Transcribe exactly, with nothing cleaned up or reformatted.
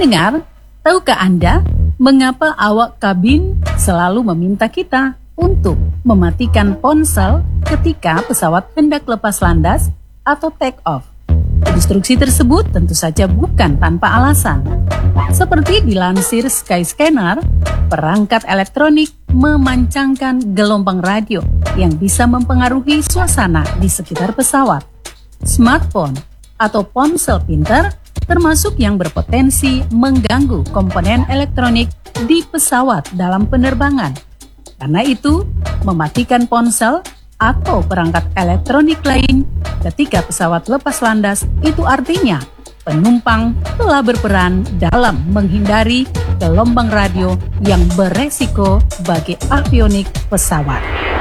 Pendengar, tahukah Anda mengapa awak kabin selalu meminta kita untuk mematikan ponsel ketika pesawat hendak lepas landas atau take off? Instruksi tersebut tentu saja bukan tanpa alasan. Seperti dilansir Skyscanner, perangkat elektronik memancangkan gelombang radio yang bisa mempengaruhi suasana di sekitar pesawat. Smartphone atau ponsel pintar termasuk yang berpotensi mengganggu komponen elektronik di pesawat dalam penerbangan. Karena itu, mematikan ponsel atau perangkat elektronik lain ketika pesawat lepas landas itu artinya penumpang telah berperan dalam menghindari gelombang radio yang beresiko bagi avionik pesawat.